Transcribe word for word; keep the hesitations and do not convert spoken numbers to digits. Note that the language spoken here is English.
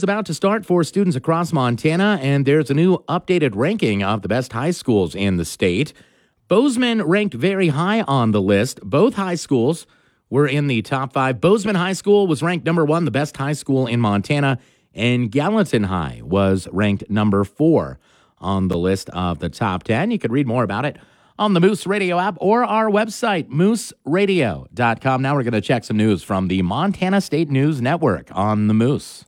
is about to start for students across Montana, and there's a new updated ranking of the best high schools in the state. Bozeman ranked very high on the list. Both high schools were in the top five. Bozeman High School was ranked number one, the best high school in Montana, and Gallatin High was ranked number four on the list of the top ten. You can read more about it on the Moose Radio app or our website, moose radio dot com. Now we're going to check some news from the Montana State News Network on the Moose.